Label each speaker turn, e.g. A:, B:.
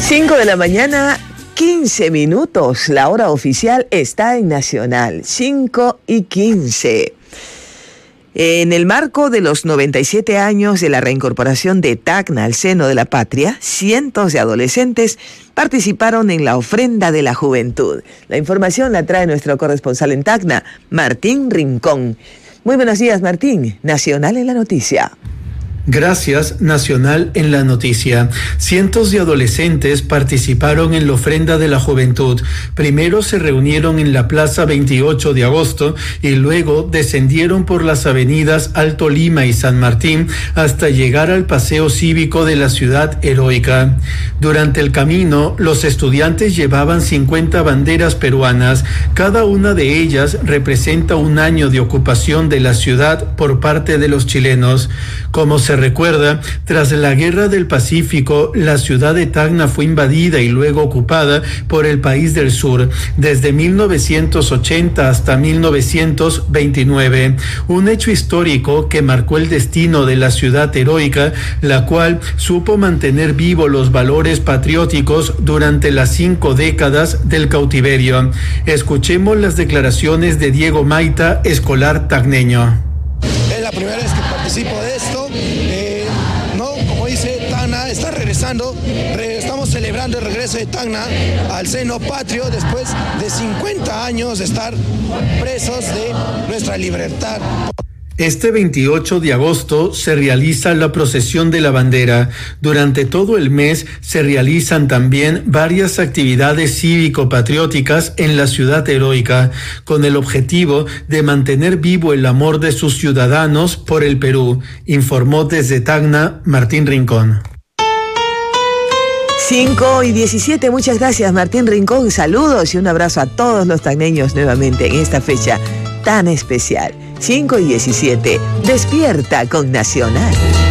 A: 5 de la mañana, 15 minutos. La hora oficial está en Nacional, 5:15. En el marco de los 97 años de la reincorporación de Tacna al seno de la patria, cientos de adolescentes participaron en la ofrenda de la juventud. La información la trae nuestro corresponsal en Tacna, Martín Rincón. Muy buenos días, Martín. Nacional en la noticia.
B: Gracias, Nacional en la noticia. Cientos de adolescentes participaron en la ofrenda de la juventud. Primero se reunieron en la Plaza 28 de agosto y luego descendieron por las avenidas Alto Lima y San Martín hasta llegar al paseo cívico de la ciudad heroica. Durante el camino, los estudiantes llevaban 50 banderas peruanas. Cada una de ellas representa un año de ocupación de la ciudad por parte de los chilenos. Como se recuerda, tras la Guerra del Pacífico, la ciudad de Tacna fue invadida y luego ocupada por el país del sur, desde 1980 hasta 1929. Un hecho histórico que marcó el destino de la ciudad heroica, la cual supo mantener vivos los valores patrióticos durante las 5 décadas del cautiverio. Escuchemos las declaraciones de Diego Maita, escolar tacneño.
C: Es la primera vez que participo de esto. Como dice, Tacna está regresando. Estamos celebrando el regreso de Tacna al seno patrio después de 50 años de estar presos de nuestra libertad.
B: Este 28 de agosto se realiza la procesión de la bandera. Durante todo el mes se realizan también varias actividades cívico-patrióticas en la ciudad heroica, con el objetivo de mantener vivo el amor de sus ciudadanos por el Perú, informó desde Tacna Martín Rincón.
A: 5:17, muchas gracias, Martín Rincón. Saludos y un abrazo a todos los tacneños nuevamente en esta fecha tan especial. 5:17, despierta con Nacional.